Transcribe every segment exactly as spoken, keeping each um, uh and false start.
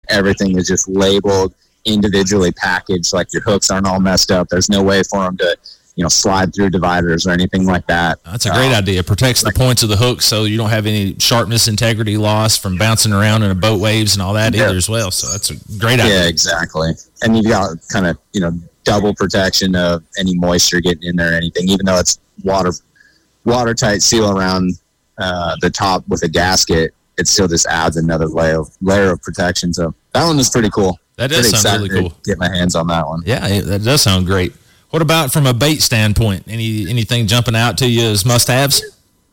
everything is just labeled, individually packaged, like your hooks aren't all messed up. There's no way for them to, you know, slide through dividers or anything like that. That's a great um, idea. It protects like, the points of the hook so you don't have any sharpness, integrity loss from bouncing around in a boat waves and all that yeah. either as well. So that's a great idea. Yeah, exactly. And you've got kind of, you know, double protection of any moisture getting in there or anything, even though it's water watertight seal around uh, the top with a gasket. It still just adds another layer layer of protection. So that one is pretty cool. That does pretty sound really cool. Get my hands on that one. Yeah, that does sound great. What about from a bait standpoint? Any anything jumping out to you as must-haves?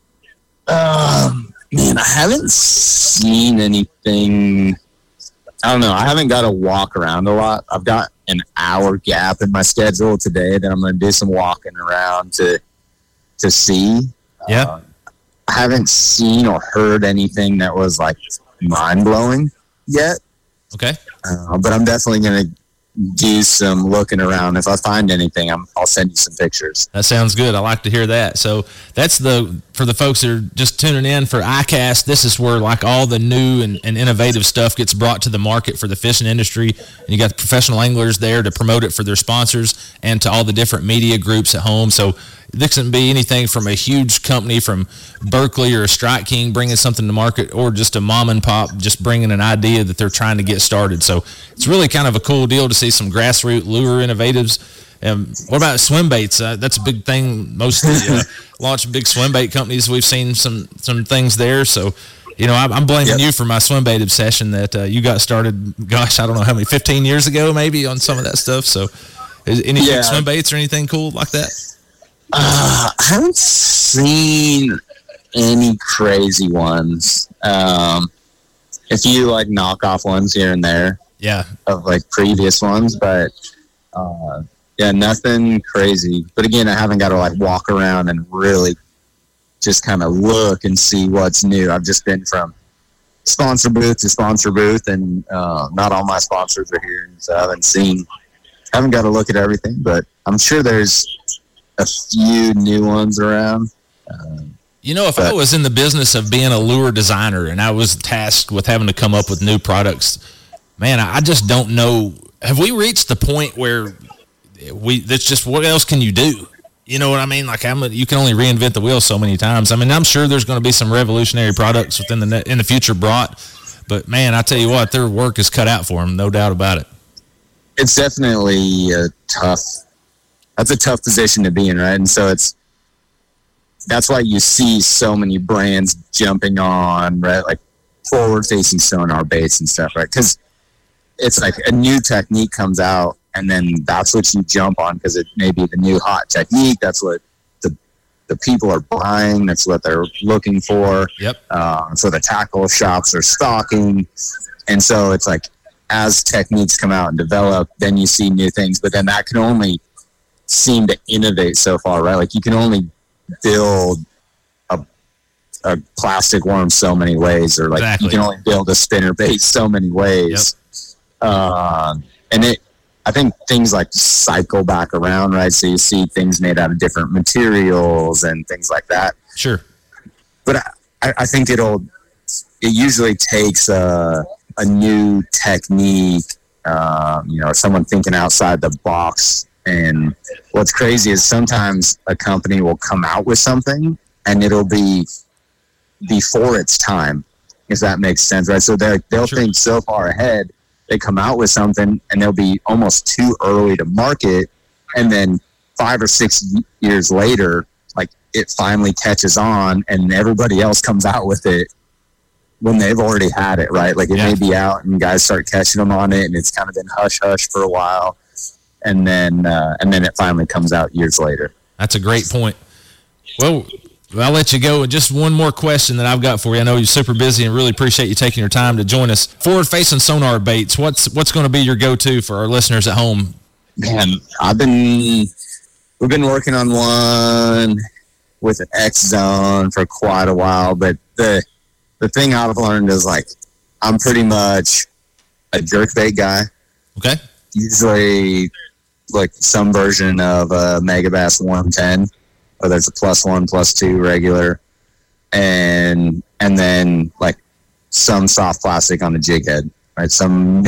Um, man, I haven't seen anything. I don't know. I haven't got to walk around a lot. I've got an hour gap in my schedule today that I'm going to do some walking around to to see. Yeah. Uh, I haven't seen or heard anything that was like mind-blowing yet. Okay. Uh, but I'm definitely going to do some looking around. If I find anything, I'm, I'll send you some pictures. That sounds good. I like to hear that. So that's the, for the folks that are just tuning in for iCast, this is where like all the new and, and innovative stuff gets brought to the market for the fishing industry. And you got the professional anglers there to promote it for their sponsors and to all the different media groups at home. So this can be anything from a huge company from Berkeley or a Strike King bringing something to market, or just a mom and pop just bringing an idea that they're trying to get started. So it's really kind of a cool deal to see some grassroots lure innovatives. Um, what about swim baits? Uh, that's a big thing. Most uh, launch big swim bait companies. We've seen some some things there. So, you know, I'm, I'm blaming yep. you for my swim bait obsession that uh, you got started, gosh, I don't know how many, fifteen years ago maybe on some of that stuff. So is any yeah. big swim baits or anything cool like that? Uh, I haven't seen any crazy ones. Um, a few like knockoff ones here and there. Yeah. Of like previous ones, but uh, yeah, nothing crazy. But again, I haven't got to like walk around and really just kind of look and see what's new. I've just been from sponsor booth to sponsor booth, and uh, not all my sponsors are here, so I haven't seen, haven't got to look at everything, but I'm sure there's a few new ones around. Um, you know, if but, I was in the business of being a lure designer and I was tasked with having to come up with new products, man, I just don't know. Have we reached the point where we, that's just, what else can you do? You know what I mean? Like, I'm, you can only reinvent the wheel so many times. I mean, I'm sure there's going to be some revolutionary products within the in the future brought, but man, I tell you what, their work is cut out for them, no doubt about it. It's definitely a tough, that's a tough position to be in, right? And so it's, that's why you see so many brands jumping on, right? Like forward-facing sonar baits and stuff, right? Because it's like a new technique comes out, and then that's what you jump on because it may be the new hot technique. That's what the the people are buying. That's what they're looking for. Yep. Uh, so the tackle shops are stocking, and so it's like as techniques come out and develop, then you see new things. But then that can only seem to innovate so far, right? Like you can only build a a plastic worm so many ways, or like exactly. you can only build a spinner bait so many ways. Yep. Uh, and it, I think things like cycle back around, right? So you see things made out of different materials and things like that. Sure. But I, I think it'll, it usually takes a, a new technique, um, you know, someone thinking outside the box. And what's crazy is sometimes a company will come out with something and it'll be before its time, if that makes sense, right? So they'll sure. think so far ahead. They come out with something and they'll be almost too early to market. And then five or six years later, like it finally catches on and everybody else comes out with it when they've already had it, right? Like it yeah. may be out and guys start catching them on it and it's kind of been hush hush for a while. And then, uh, and then it finally comes out years later. That's a great point. Well, I'll let you go. Just one more question that I've got for you. I know you're super busy and really appreciate you taking your time to join us. Forward-facing sonar baits, what's what's going to be your go-to for our listeners at home? Man, I've been, we've been working on one with an X-Zone for quite a while, but the the thing I've learned is, like, I'm pretty much a jerkbait guy. Okay. Usually, like, some version of a Megabass one ten. Whether it's a plus one, plus two regular, and and then like some soft plastic on the jig head, right? Some